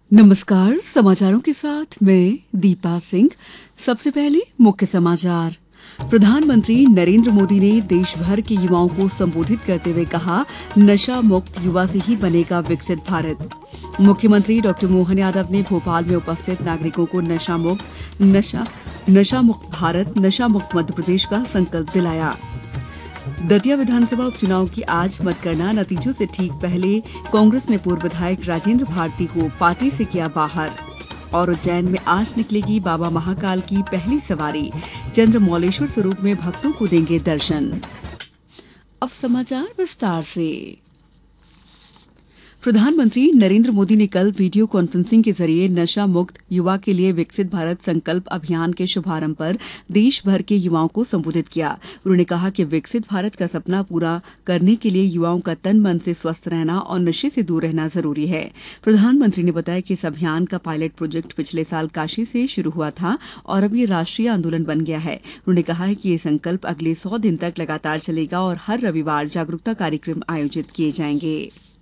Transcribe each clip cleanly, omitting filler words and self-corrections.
नमस्कार, समाचारों के साथ मैं दीपा सिंह। सबसे पहले मुख्य समाचार। प्रधानमंत्री नरेंद्र मोदी ने देश भर के युवाओं को संबोधित करते हुए कहा, नशा मुक्त युवा से ही बनेगा विकसित भारत। मुख्यमंत्री डॉक्टर मोहन यादव ने भोपाल में उपस्थित नागरिकों को नशा मुक्त भारत, नशा मुक्त मध्य प्रदेश का संकल्प दिलाया। दतिया विधानसभा उपचुनाव की आज मतगणना, नतीजों से ठीक पहले कांग्रेस ने पूर्व विधायक राजेंद्र भारती को पार्टी से किया बाहर। और उज्जैन में आज निकलेगी बाबा महाकाल की पहली सवारी, चंद्रमौलेश्वर स्वरूप में भक्तों को देंगे दर्शन। अब समाचार विस्तार से। प्रधानमंत्री नरेंद्र मोदी ने कल वीडियो कॉन्फ्रेंसिंग के जरिए नशा मुक्त युवा के लिए विकसित भारत संकल्प अभियान के शुभारंभ पर देश भर के युवाओं को संबोधित किया। उन्होंने कहा कि विकसित भारत का सपना पूरा करने के लिए युवाओं का तन मन से स्वस्थ रहना और नशे से दूर रहना जरूरी है। प्रधानमंत्री ने बताया कि इस अभियान का पायलट प्रोजेक्ट पिछले साल काशी से शुरू हुआ था और अब ये राष्ट्रीय आंदोलन बन गया है। उन्होंने कहा है कि ये संकल्प अगले 100 दिन तक लगातार चलेगा और हर रविवार जागरूकता कार्यक्रम आयोजित किए जाएंगे।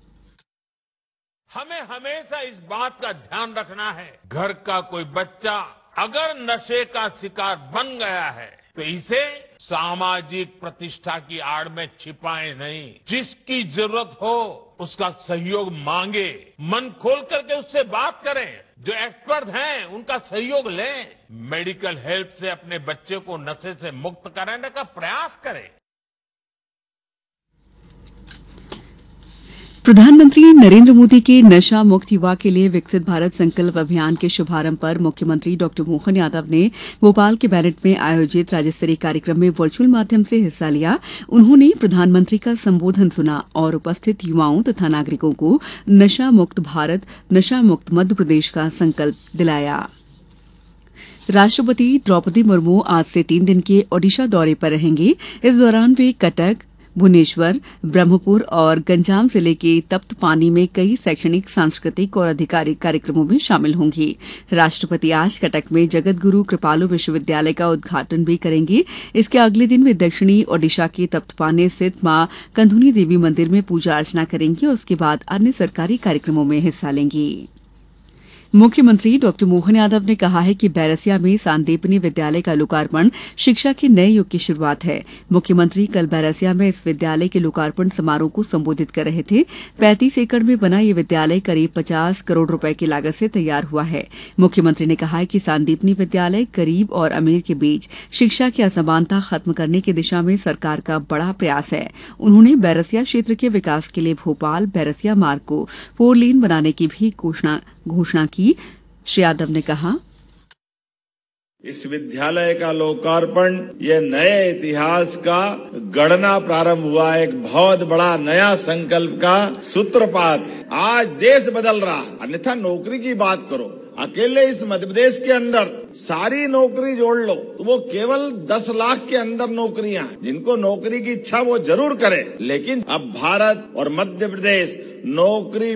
हमें हमेशा इस बात का ध्यान रखना है, घर का कोई बच्चा अगर नशे का शिकार बन गया है तो इसे सामाजिक प्रतिष्ठा की आड़ में छिपाए नहीं। जिसकी जरूरत हो उसका सहयोग मांगे, मन खोल करके उससे बात करें। जो एक्सपर्ट हैं उनका सहयोग लें। मेडिकल हेल्प से अपने बच्चे को नशे से मुक्त कराने का प्रयास करें। प्रधानमंत्री नरेंद्र मोदी के नशा मुक्त युवा के लिए विकसित भारत संकल्प अभियान के शुभारंभ पर मुख्यमंत्री डॉक्टर मोहन यादव ने भोपाल के बैरेट में आयोजित राज्य स्तरीय कार्यक्रम में वर्चुअल माध्यम से हिस्सा लिया। उन्होंने प्रधानमंत्री का संबोधन सुना और उपस्थित युवाओं तथा नागरिकों को नशा मुक्त भारत, नशा मुक्त मध्य प्रदेश का संकल्प दिलाया। राष्ट्रपति द्रौपदी मुर्मू आज से 3 दिन के ओडिशा दौरे पर रहेंगे। इस दौरान वे कटक, भुवनेश्वर, ब्रह्मपुर और गंजाम जिले के तप्त पानी में कई शैक्षणिक, सांस्कृतिक और आधिकारिक कार्यक्रमों में शामिल होंगी। राष्ट्रपति आज कटक में जगत गुरु कृपालु विश्वविद्यालय का उद्घाटन भी करेंगे। इसके अगले दिन वे दक्षिणी ओडिशा के तप्तपानी स्थित मां कंधुनी देवी मंदिर में पूजा अर्चना करेंगी और उसके बाद अन्य सरकारी कार्यक्रमों में हिस्सा लेंगी। मुख्यमंत्री डॉक्टर मोहन यादव ने कहा है कि बैरसिया में सांदीपनी विद्यालय का लोकार्पण शिक्षा के नए युग की शुरुआत है। मुख्यमंत्री कल बैरसिया में इस विद्यालय के लोकार्पण समारोह को संबोधित कर रहे थे। 35 एकड़ में बना ये विद्यालय करीब 50 करोड़ रुपए की लागत से तैयार हुआ है। मुख्यमंत्री ने कहा है कि सांदीपनी विद्यालय गरीब और अमीर के बीच शिक्षा की असमानता खत्म करने की दिशा में सरकार का बड़ा प्रयास है। उन्होंने बैरसिया क्षेत्र के विकास के लिए भोपाल बैरसिया मार्ग को 4 लेन बनाने की भी घोषणा की। श्री यादव ने कहा, इस विद्यालय का लोकार्पण ये नए इतिहास का गणना प्रारंभ हुआ, एक बहुत बड़ा नया संकल्प का सूत्रपात है। आज देश बदल रहा है। अन्यथा नौकरी की बात करो, अकेले इस मध्य प्रदेश के अंदर सारी नौकरी जोड़ लो तो वो केवल 10 लाख के अंदर नौकरियां हैं। जिनको नौकरी की इच्छा वो जरूर करें, लेकिन अब भारत और मध्य प्रदेश नौकरी